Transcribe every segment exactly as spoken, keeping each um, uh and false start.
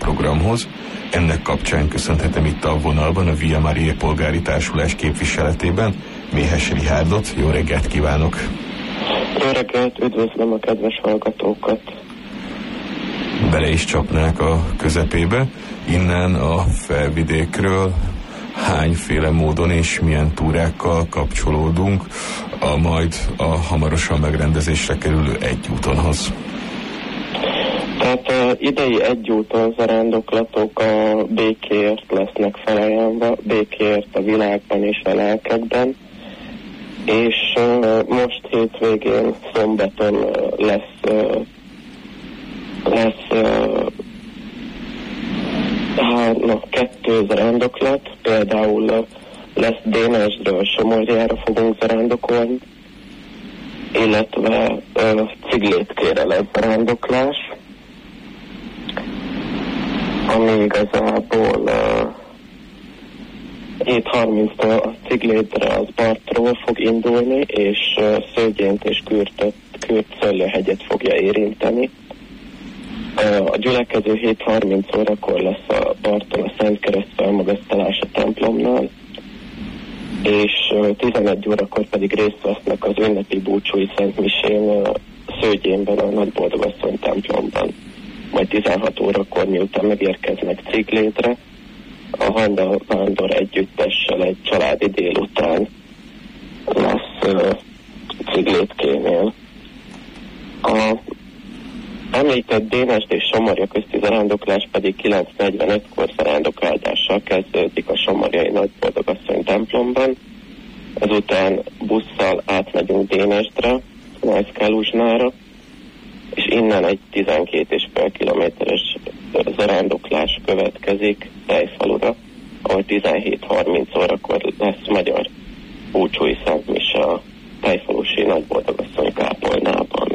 programhoz. Ennek kapcsán köszönhetem itt a vonalban a Via Maria polgári társulás képviseletében Méhes Rihárdot. Jó reggelt kívánok! Jó reggelt, üdvözlöm a kedves hallgatókat! Bele is csapnák a közepébe. Innen a Felvidékről hányféle módon és milyen túrákkal kapcsolódunk a majd a hamarosan megrendezésre kerülő egyútonhoz? Tehát uh, idei egyúton zarándoklatok a békéért lesznek felajánlva, békéért a világban és a lelkekben, és uh, most hétvégén, szombaton uh, lesz, uh, lesz uh, hát, no, kettő zarándoklat, például uh, lesz Dénesdről Somorjára fogunk zarándokolni, illetve uh, Ciglétkére lesz zarándoklás, ami igazából uh, hét harminctól a Ciglétre az Bartról fog indulni, és uh, Szőgyént és Kürtöt, Kürt-Szöllőhegyet fogja érinteni. Uh, a gyülekező hét harminc órakor lesz a Barton a Szent Kereszt felmagasztalás a templomnál, és uh, tizenegy órakor pedig részt vesznek az ünnepi búcsúi szentmisén uh, Szőgyénben, a Nagyboldogasszony templomban. Majd tizenhat órakor, miután megérkeznek Ciglétre, a Handa Vándor együttessel egy családi délután lesz uh, Ciglétkénél. A említett Dénesd és Somorja közti zarándoklás pedig kilenc negyvenötkor zarándokládással kezdődik a Somorjai Nagyboldogasszony templomban. Ezután busszal átmegyünk Dénesdre, Nagyszkáluzsnára, és innen egy tizenkét és fél kilométeres zarándoklás következik Tejfalura, ahol tizenhét harminc órakor lesz magyar búcsúi szentmise a Tejfalusi Nagyboldogasszony kápolnában.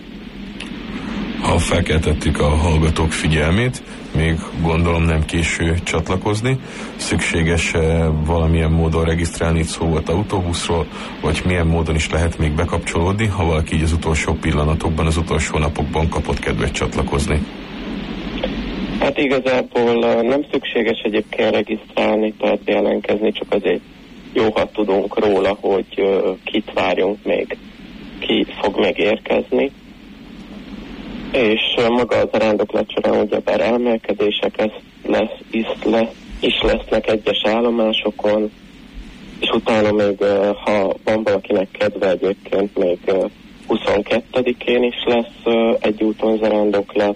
Ha felkeltettük a hallgatók figyelmét, még gondolom nem késő csatlakozni, szükséges valamilyen módon regisztrálni, itt szó volt autóbuszról, vagy milyen módon is lehet még bekapcsolódni, ha valaki így az utolsó pillanatokban, az utolsó napokban kapott kedvet csatlakozni? Hát igazából nem szükséges egyébként regisztrálni, tehát jelentkezni, csak azért jó, ha tudunk róla, hogy kit várjunk még, ki fog megérkezni. És maga az zarándoklat során ugyebár emelkedések lesz, is, lesz, is lesznek egyes állomásokon, és utána még, ha van valakinek kedve, egyébként még huszonkettedikén is lesz egy úton zarándoklat,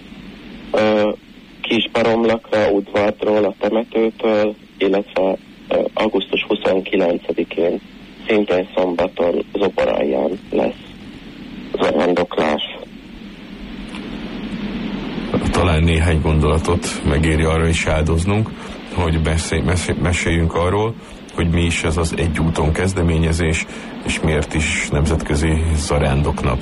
Kisbaromlakra, Udvartról, a temetőtől, illetve augusztus huszonkilencedikén, szintén szombaton Zoboralján lesz zarándoklás. Talán néhány gondolatot megéri arra is áldoznunk, hogy beszél, mesél, meséljünk arról, hogy mi is ez az egy úton kezdeményezés, és miért is nemzetközi zarándoknap.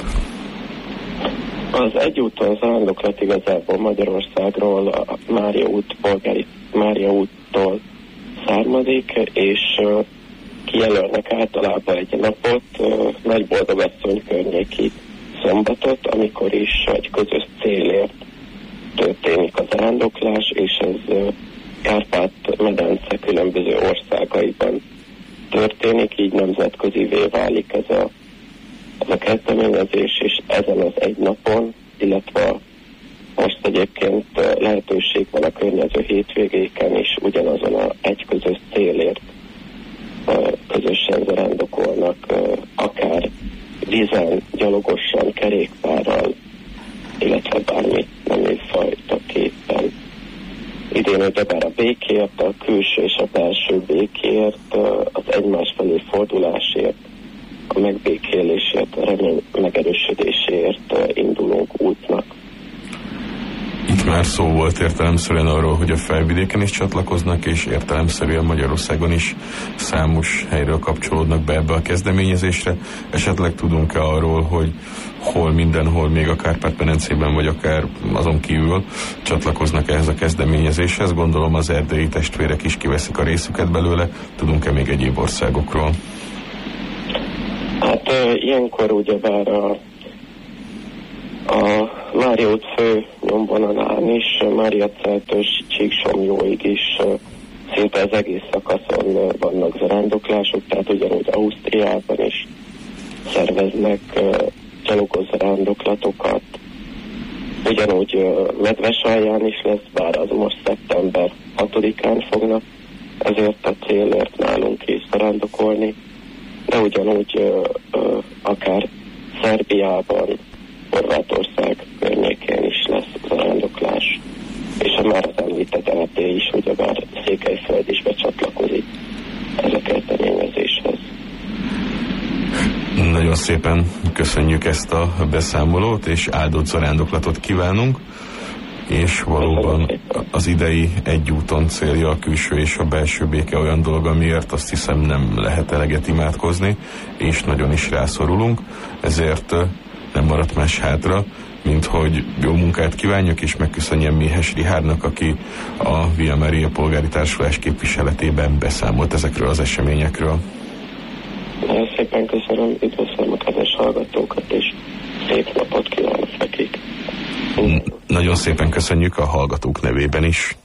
Az egy úton zarándoklat igazából Magyarországról a Mária út, polgári Mária úttól származik, és uh, kijelölnek általában egy napot, uh, Nagyboldogasszony környéki szombatot, amikor is egy közös célért történik a zarándoklás, és ez uh, Kárpát-medence különböző országaiban történik, így nemzetközivé válik ez a, ez a kezdeményezés, és ezen az egy napon, illetve most egyébként lehetőség van a környező hétvégéken is ugyanazon a egy közös célért uh, közösen zarándokolnak, uh, akár vízen, gyalogosan, kerékpárral, illetve bármi nemű fajtaképpen. Idén ugyebár a békért, a külső és a belső békért, az egymás felé fordulásért, a megbékélésért, a remény megerősödéséért indulunk útnak. Itt már szó volt értelemszerűen arról, hogy a Felvidéken is csatlakoznak, és értelemszerűen Magyarországon is számos helyről kapcsolódnak be ebbe a kezdeményezésre. Esetleg tudunk-e arról, hogy hol mindenhol, még a Kárpát-medencében, vagy akár azon kívül csatlakoznak ehhez a kezdeményezéshez? Gondolom az erdélyi testvérek is kiveszik a részüket belőle. Tudunk-e még egyéb országokról? Hát e, ilyenkor ugyebár a, a Mária út fő nyomvonalán is, Máriacától Csíksomjóig is szinte az egész szakaszon vannak zarándoklások, tehát ugyanúgy Ausztriában is szerveznek gyalogos zarándoklatokat. Ugyanúgy Medvesalján is lesz, bár az most szeptember hatodikán fognak ezért a célért nálunk is zarándokolni, de ugyanúgy ö, ö, akár Szerbiában, Horvátország környékén is lesz zarándoklás, és a már az említett é pé is, ugyebár Székelyföld is becsatlakozik ez a kezdeményezéshez. Nagyon szépen köszönjük ezt a beszámolót, és áldott zarándoklatot kívánunk, és valóban az idei egy úton célja a külső és a belső béke olyan dolog, amiért azt hiszem nem lehet eleget imádkozni, és nagyon is rászorulunk, ezért nem maradt más hátra, mint hogy jó munkát kívánjak, és megköszönjem Méhes Richárdnak, aki a Via Maria polgári társulás képviseletében beszámolt ezekről az eseményekről. Nagyon szépen köszönöm, üdvözlöm a kedves hallgatókat, és szép napot kívánok nekik. Nagyon szépen köszönjük a hallgatók nevében is.